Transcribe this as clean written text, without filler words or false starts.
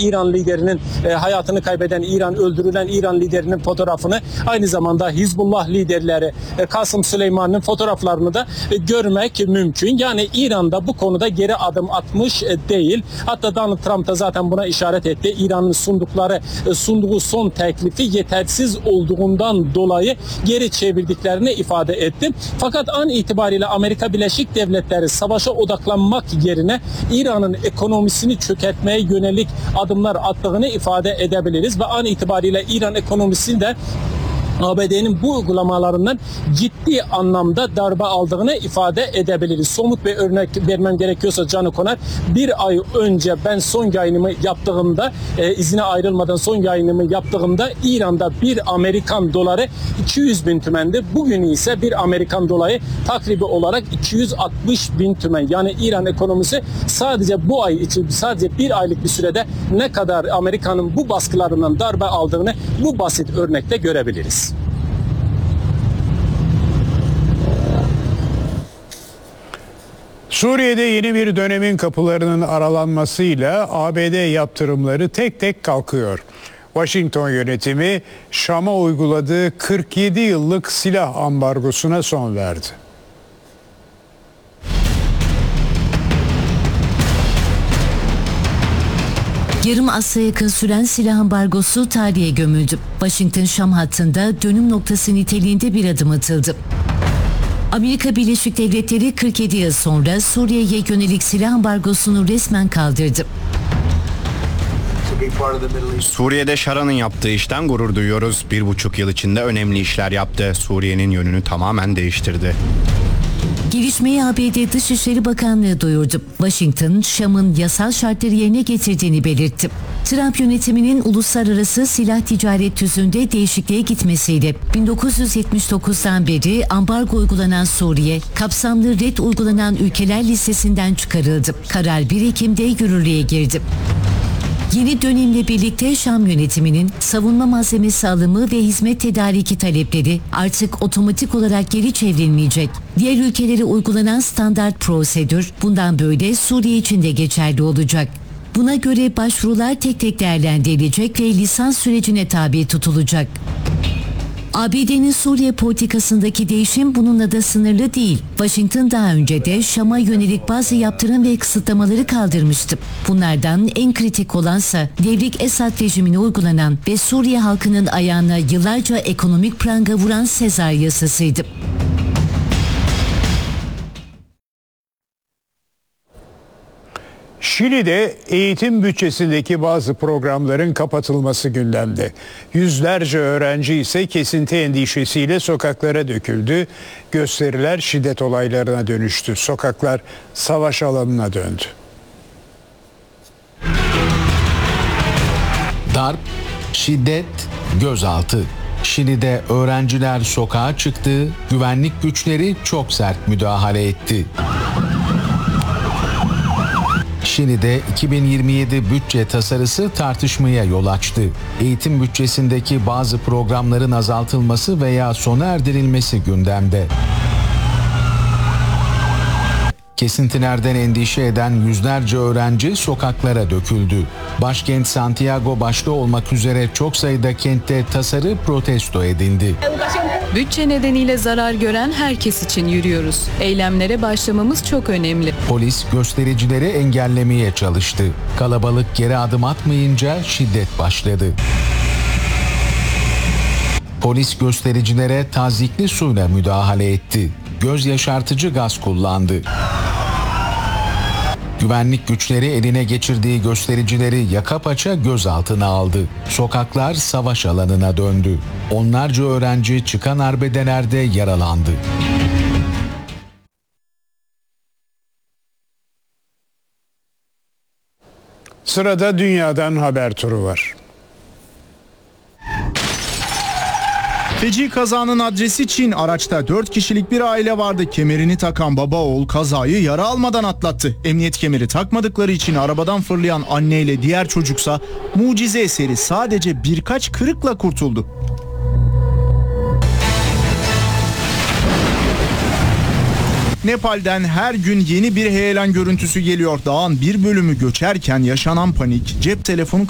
İran liderinin hayatını kaybeden, öldürülen İran liderinin fotoğrafını, aynı zamanda Hizbullah liderleri Kasım Süleyman'ın fotoğraflarını da görmek mümkün. Yani İran'da bu konuda geri adım atmış değil. Hatta Donald Trump da zaten buna işaret etti. İran'ın sunduğu son teklifi yetersiz olduğundan dolayı geri çevirdiklerini ifade etti. Fakat an itibariyle Amerika Birleşik Devletleri savaşa odaklanmak yerine İran'ın ekonomisini çökertmeye yönelik adımlar attığını ifade edebiliriz ve an itibariyle İran ekonomisini de ABD'nin bu uygulamalarından ciddi anlamda darbe aldığını ifade edebiliriz. Somut bir örnek vermem gerekiyorsa Can Konar, bir ay önce ben son yayınımı yaptığımda, izine ayrılmadan son yayınımı yaptığımda İran'da bir Amerikan doları 200 bin tümendi. Bugün ise bir Amerikan doları takribi olarak 260 bin tümen. Yani İran ekonomisi sadece bu ay için, sadece bir aylık bir sürede ne kadar Amerika'nın bu baskılarından darbe aldığını bu basit örnekte görebiliriz. Suriye'de yeni bir dönemin kapılarının aralanmasıyla ABD yaptırımları tek tek kalkıyor. Washington yönetimi Şam'a uyguladığı 47 yıllık silah ambargosuna son verdi. Yarım asra yakın süren silah ambargosu tarihe gömüldü. Washington-Şam hattında dönüm noktası niteliğinde bir adım atıldı. Amerika Birleşik Devletleri 47 yıl sonra Suriye'ye yönelik silah ambargosunu resmen kaldırdı. Suriye'de Şara'nın yaptığı işten gurur duyuyoruz. 1,5 yıl içinde önemli işler yaptı. Suriye'nin yönünü tamamen değiştirdi. Gelişmeyi ABD Dışişleri Bakanlığı duyurdu. Washington, Şam'ın yasal şartları yerine getirdiğini belirtti. Trump yönetiminin uluslararası silah ticaret tüzüğünde değişikliğe gitmesiyle 1979'dan beri ambargo uygulanan Suriye, kapsamlı red uygulanan ülkeler listesinden çıkarıldı. Karar 1 Ekim'de yürürlüğe girdi. Yeni dönemle birlikte Şam yönetiminin savunma malzemesi alımı ve hizmet tedariki talepleri artık otomatik olarak geri çevrilmeyecek. Diğer ülkelere uygulanan standart prosedür bundan böyle Suriye için de geçerli olacak. Buna göre başvurular tek tek değerlendirilecek ve lisans sürecine tabi tutulacak. ABD'nin Suriye politikasındaki değişim bununla da sınırlı değil. Washington daha önce de Şam'a yönelik bazı yaptırım ve kısıtlamaları kaldırmıştı. Bunlardan en kritik olansa devrik Esad rejimine uygulanan ve Suriye halkının ayağına yıllarca ekonomik pranga vuran Sezar yasasıydı. Şili'de eğitim bütçesindeki bazı programların kapatılması gündemde. Yüzlerce öğrenci ise kesinti endişesiyle sokaklara döküldü. Gösteriler şiddet olaylarına dönüştü. Sokaklar savaş alanına döndü. Darp, şiddet, gözaltı. Şili'de öğrenciler sokağa çıktı, güvenlik güçleri çok sert müdahale etti. Şili'de 2027 bütçe tasarısı tartışmaya yol açtı. Eğitim bütçesindeki bazı programların azaltılması veya sona erdirilmesi gündemde. Kesintilerden endişe eden yüzlerce öğrenci sokaklara döküldü. Başkent Santiago başta olmak üzere çok sayıda kentte tasarı protesto edildi. Bütçe nedeniyle zarar gören herkes için yürüyoruz. Eylemlere başlamamız çok önemli. Polis göstericileri engellemeye çalıştı. Kalabalık geri adım atmayınca şiddet başladı. Polis göstericilere tazyikli suyla müdahale etti. Göz yaşartıcı gaz kullandı. Güvenlik güçleri eline geçirdiği göstericileri yaka paça gözaltına aldı. Sokaklar savaş alanına döndü. Onlarca öğrenci çıkan arbedelerde yaralandı. Sırada dünyadan haber turu var. Feci kazanın adresi Çin. Araçta 4 kişilik bir aile vardı. Kemerini takan baba oğul kazayı yara almadan atlattı. Emniyet kemeri takmadıkları için arabadan fırlayan anne ile diğer çocuksa mucize eseri sadece birkaç kırıkla kurtuldu. Nepal'den her gün yeni bir heyelan görüntüsü geliyor. Dağın bir bölümü göçerken yaşanan panik, cep telefonu